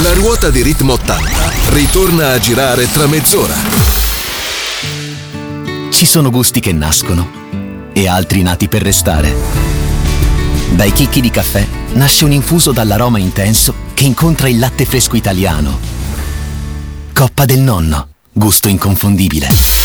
La ruota di Ritmo 80 ritorna a girare tra mezz'ora. Ci sono gusti che nascono e altri nati per restare. Dai chicchi di caffè nasce un infuso dall'aroma intenso che incontra il latte fresco italiano. Coppa del Nonno, gusto inconfondibile.